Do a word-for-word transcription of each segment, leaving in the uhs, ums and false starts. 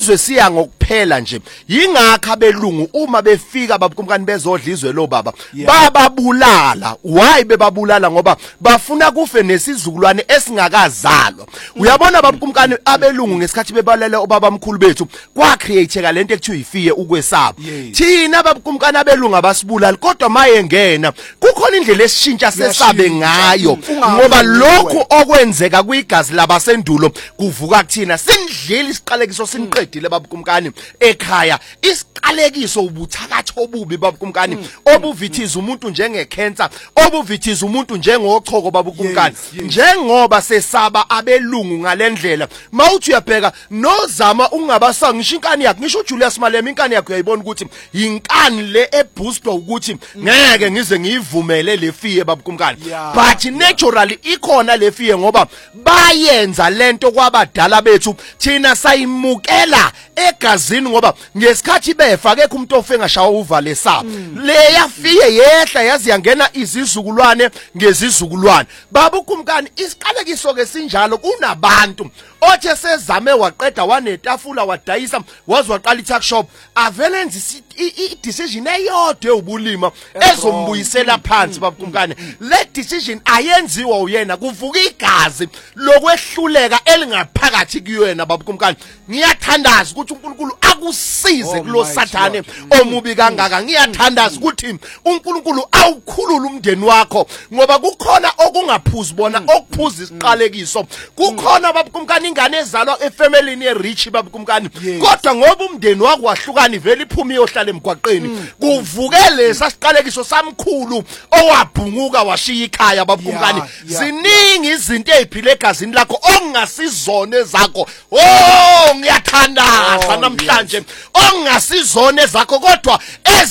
izwe siya ngokuphela nje yingakho abelungu uma befika babukumkani bezodla izwe lo baba bababulala. Why bebabulala? Ngoba bafuna kufe nesizukulwane esingakazalwa. Uyabona babukumkani abelungu ngesikhathi bebalele obaba mkhulu bethu kwa createka lento ekuthiwa ifiye ukwesaba. Thina babukumkani abelungu abasibulali kodwa maye ngena kukhona indlela esishintsha sesabe ngayo ngoba lokhu okwenzeka kwigazi labasendulo kuvuka kuthina sindlile isiqalekiso siniqedile babukumkani ekhaya. Isiqalekiso ubuthakathi obubi babukumkani obuvithiza umuntu njenge cancer, obuvithiza umuntu njengochoko babukumkani. Njengoba sesaba abelungu ngalendlela mawuthi uyabheka nozama ungabasa ngisho inkani yakhe ngisho uJulius Malema inkani yakhe uyayibona ukuthi yinkani le ebooster ukuthi ngeke ngize ngiyivumele le fiye babukumkani. But naturally ikhona le fiye ngoba bayenza lento kwabadala bethu thina sayimukela egazini ngoba ngesikhathi befa akekho umuntu ofe ngashawa uvale saba. Le yafiye yehla yazi yangena izizukulwane ngezizukulwane babukumkani. Isiqalekiso ke sinjalo kunabantu othe sezame waqeda wanetafula wadayisa wazi waqala i-tuck shop avele enze i-decision eyodwa ubulima ezombuyisela phansi babukumkani. Le decision ayenziwa uyena kuvuka igazi lokwehluleka elingaphakathi kuyena babukumkani. Ngiyathandaza ukuthi uNkulunkulu akusize kulo sathane omubi kangaka. Ngiyathandaza ukuthi uNkulunkulu awukhulule umndeni wakho ngoba kukhona okungaphuzi bona okuphuza isiqalekiso. Kukhona babukumkani ingane ezalwa efamilini erich babukumkani kodwa ngoba umndeni wakho wahlukana ivele iphuma iyohlala emgwaqeni kuvuke lesa siqalekiso samkhulu owabhunguka washiya ikhaya babukumkani. Ziningi izinto eziphile egazini lakho ongasizone zakho. Oh ngiyathandaza namhlanje ongasizone zakho kodwa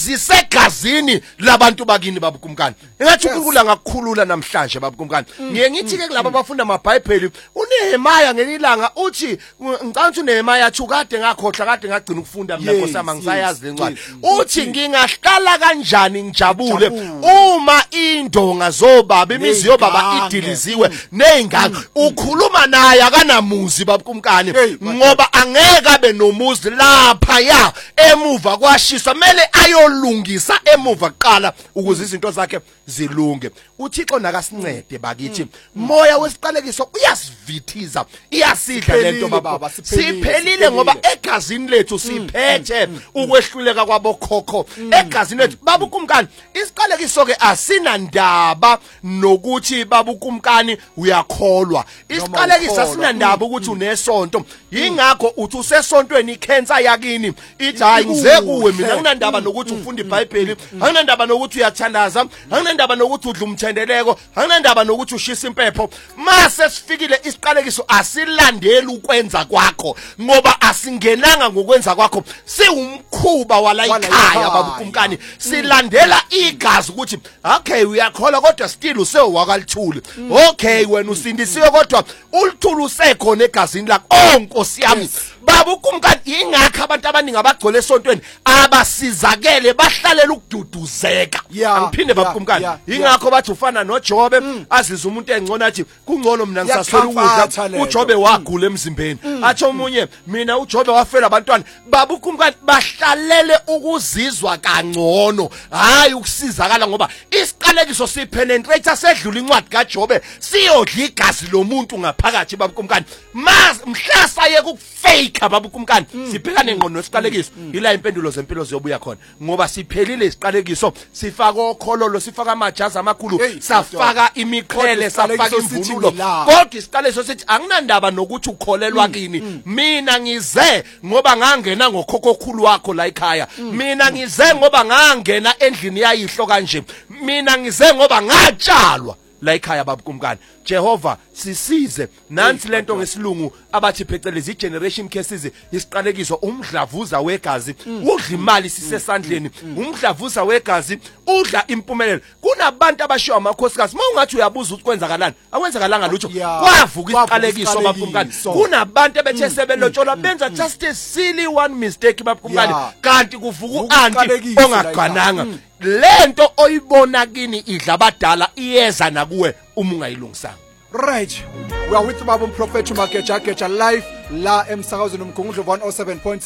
ezisegazini labantu bakini babukumkani. Engathi uNkulunkulu angakukhulula namhlanje babukumkani. Ngiye ngithi ke kulabo abafunda amaBhayibheli uNehemaya ngelilanga uthi ngicela ukuthi uNehemaya thu kade ngakhohlwa kade ngagcina ukufunda mina Nkosi yami ngisayazi lencwadi. Uthi ngingahlala kanjani ngijabule uma indonga zobaba imizi yobaba idiliziwe nezingane. Ukhuluma naye akanamuzi babukumkani ngoba angeke abe nomuzi lapha ya emuva kwashiswa mele ayolungisa emuva kuqala ukuze izinto zakhe zilunge. uThixo nakasincede bakithi moya wesiqalekiso uyasivithiza iyasidla lento baba siphelile ngoba egazini lethu siphethe ukwehluleka kwabokhokho egazini lethu babukumkani. Isiqalekiso ke asinandaba nokuthi babukumkani uyakholwa. Isiqalekiso asinandaba ukuthi unesonto yingakho uthi usesontweni icancer yakini ithi hayi ngize kuwe mina nginandaba nokuthi ufunda iBhayibheli anginandaba nokuthi uyathandaza anginandaba nokuthi udla umthendeleko anginandaba nokuthi ushisa impepho. Mase sifikile isiqalekiso asilandeli ukwenza kwakho ngoba asingenanga ngokwenza kwakho siwumkhuba wala ikhaya babukumkani. Silandela igazi ukuthi okay uyakholwa kodwa still usewakalithuli. Okay wena usindisiwe kodwa ulithulu usekhona egazini lakho. Oh Nkosi yami babukumkani ingakho abantu abaningi abagcwele esontweni abasizakele bahlalela ukududuzeka. Angiphinde babukumkani ingakho bathi ufana noJobe aziza umuntu engcono athi kungcono mina ngisaswela ukudla. uJobe wagula emzimbeni athi omunye mina uJobe wafela abantwana. Babukumkani bahlalele ukuzizwa kangcono hayi ukusizakala ngoba isiqalekiso sipenetrate sedlula incwadi kaJobe siyodla igazi lomuntu ngaphakathi babukumkani. Mas mhlasa yeke ukufake ababukumkani sibhekane ngqondo nesiqalekiso ila impendulo zempilo ziyobuya khona ngoba siphelile isiqalekiso sifaka okhololo sifaka amajazi amakhulu safaka imiqhele safaka imvunulo kodwa isiqalekiso sithi anginandaba nokuthi ukholelwa kini mina ngize ngoba ngangena ngokhokho okhulu wakho la ekhaya. Mina ngize ngoba ngangena endlini yayihlo kanje. Mina ngize ngoba ngatshalwa la ekhaya babukumkani. Jehova sisize nansi lento ngesilungu abathi phecelezi generation cases isiqalekiso umdlavuza wegazi udla imali sisesandleni umdlavuza wegazi udla impumelelo. Kunabantu abashiwa amakhosikazi mawungathi uyabuza ukuthi kwenzakalani akwenzakalanga lutho kwavuka isiqalekiso babukumkani. Kunabantu ebethe sebelotsholwa benza just a silly one mistake babukumkani kanti kuvuka uanti ongagananga. Lento oyibona kini idla abadala iyeza nakuwe uma ungayilungisanga. Right, we are with Baba Prophet Mageja Geja live la emsakazweni umgungundlo one oh seven point